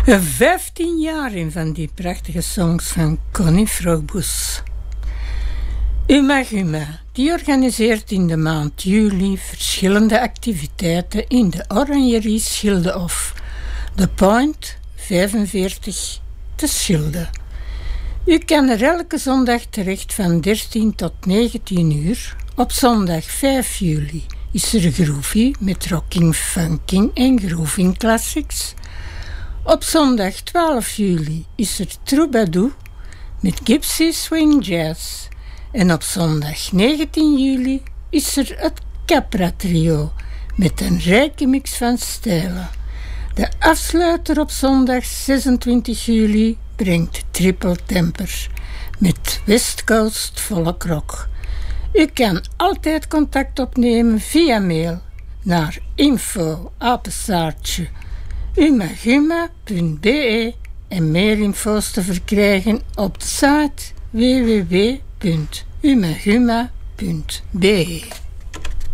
15 jaar in van die prachtige songs van Connie Froobus. Uma, die organiseert in de maand juli verschillende activiteiten in de Oranjerie Schildehof, The Point 45 te Schilde. U kan er elke zondag terecht van 13 tot 19 uur. Op zondag 5 juli is er Groovy met rocking, funking en grooving classics. Op zondag 12 juli is er Troubadour met Gypsy Swing Jazz. En op zondag 19 juli is er het Capra Trio met een rijke mix van stijlen. De afsluiter op zondag 26 juli brengt Triple Temper met West Coast Folk Rock. U kan altijd contact opnemen via mail naar info@umaguma.be en meer info's te verkrijgen op de site www.umaguma.be.